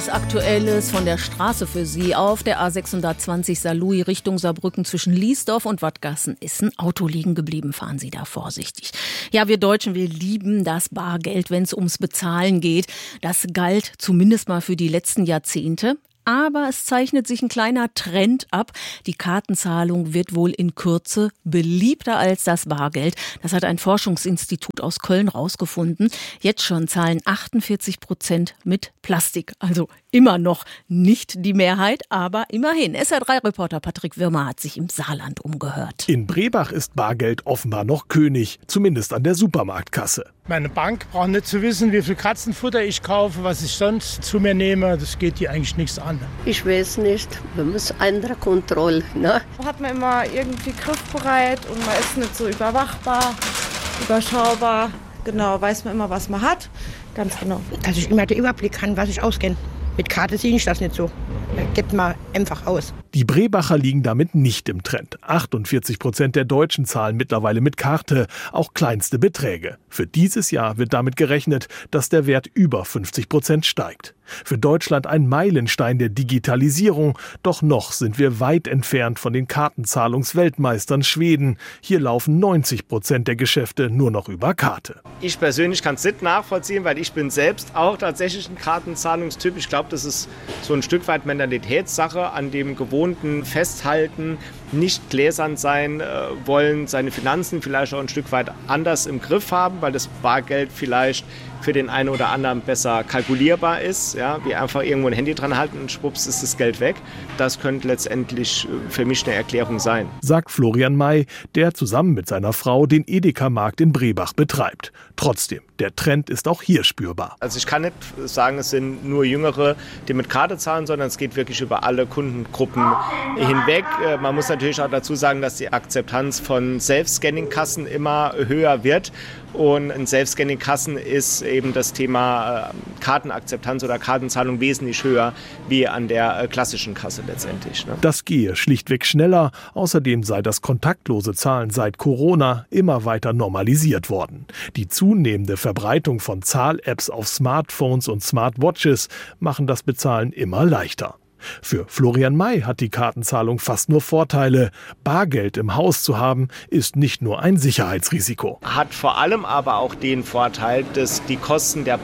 Aktuelles von der Straße für Sie. Auf der A620 Saarlouis Richtung Saarbrücken zwischen Liesdorf und Wattgassen ist ein Auto liegen geblieben. Fahren Sie da vorsichtig. Ja, wir Deutschen, wir lieben das Bargeld, wenn es ums Bezahlen geht. Das galt zumindest mal für die letzten Jahrzehnte. Aber es zeichnet sich ein kleiner Trend ab. Die Kartenzahlung wird wohl in Kürze beliebter als das Bargeld. Das hat ein Forschungsinstitut aus Köln rausgefunden. Jetzt schon zahlen 48% mit Plastik. Also immer noch nicht die Mehrheit, aber immerhin. SR3-Reporter Patrick Wirmer hat sich im Saarland umgehört. In Brebach ist Bargeld offenbar noch König, zumindest an der Supermarktkasse. Meine Bank braucht nicht zu wissen, wie viel Katzenfutter ich kaufe, was ich sonst zu mir nehme. Das geht die eigentlich nichts an. Ich weiß nicht, wir müssen andere Kontrolle. Ne? Hat man immer irgendwie griffbereit und man ist nicht so überwachbar, überschaubar. Genau, weiß man immer, was man hat. Ganz genau. Dass ich immer den Überblick habe, was ich auskenne. Mit Karte sehe ich das nicht so. Gibt man einfach aus. Die Brebacher liegen damit nicht im Trend. 48% der Deutschen zahlen mittlerweile mit Karte, auch kleinste Beträge. Für dieses Jahr wird damit gerechnet, dass der Wert über 50% steigt. Für Deutschland ein Meilenstein der Digitalisierung. Doch noch sind wir weit entfernt von den Kartenzahlungsweltmeistern Schweden. Hier laufen 90% der Geschäfte nur noch über Karte. Ich persönlich kann es nicht nachvollziehen, weil ich bin selbst auch tatsächlich ein Kartenzahlungstyp. Ich glaube, das ist so ein Stück weit Mentalitätssache, an dem Gewohnten festhalten, nicht gläsern sein wollen, seine Finanzen vielleicht auch ein Stück weit anders im Griff haben, weil das Bargeld vielleicht für den einen oder anderen besser kalkulierbar ist, ja, wie einfach irgendwo ein Handy dran halten und schwupps ist das Geld weg. Das könnte letztendlich für mich eine Erklärung sein. Sagt Florian May, der zusammen mit seiner Frau den Edeka-Markt in Brebach betreibt. Trotzdem, der Trend ist auch hier spürbar. Also ich kann nicht sagen, es sind nur Jüngere, die mit Karte zahlen, sondern es geht wirklich über alle Kundengruppen hinweg. Man muss natürlich auch dazu sagen, dass die Akzeptanz von Self-Scanning-Kassen immer höher wird. Und in Self-Scanning-Kassen ist eben das Thema Kartenakzeptanz oder Kartenzahlung wesentlich höher wie an der klassischen Kasse letztendlich. Ne? Das gehe schlichtweg schneller. Außerdem sei das kontaktlose Zahlen seit Corona immer weiter normalisiert worden. Die zunehmende Verbreitung von Zahl-Apps auf Smartphones und Smartwatches machen das Bezahlen immer leichter. Für Florian May hat die Kartenzahlung fast nur Vorteile. Bargeld im Haus zu haben, ist nicht nur ein Sicherheitsrisiko. Hat vor allem aber auch den Vorteil, dass die Kosten der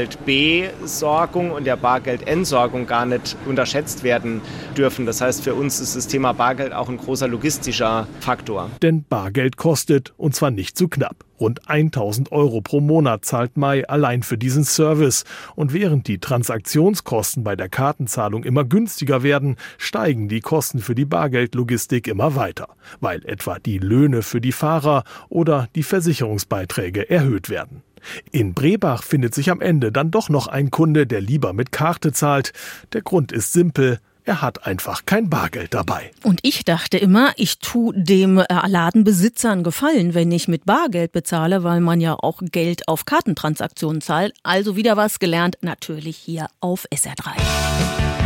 Bargeld-Besorgung und der Bargeld-Entsorgung gar nicht unterschätzt werden dürfen. Das heißt, für uns ist das Thema Bargeld auch ein großer logistischer Faktor. Denn Bargeld kostet, und zwar nicht zu knapp. Rund 1.000 € pro Monat zahlt May allein für diesen Service. Und während die Transaktionskosten bei der Kartenzahlung immer günstiger werden, steigen die Kosten für die Bargeldlogistik immer weiter, weil etwa die Löhne für die Fahrer oder die Versicherungsbeiträge erhöht werden. In Brebach findet sich am Ende dann doch noch ein Kunde, der lieber mit Karte zahlt. Der Grund ist simpel. Er hat einfach kein Bargeld dabei. Und ich dachte immer, ich tue dem Ladenbesitzer einen Gefallen, wenn ich mit Bargeld bezahle, weil man ja auch Geld auf Kartentransaktionen zahlt. Also wieder was gelernt, natürlich hier auf SR3.